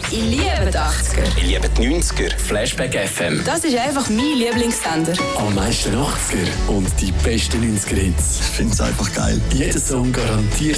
Ich liebe die 80er. Ich liebe die 90er. Flashback FM. Das ist einfach mein Lieblingssender. Am meisten 80er und die besten 90er Hits. Ich finde es einfach geil. Jeder Song garantiert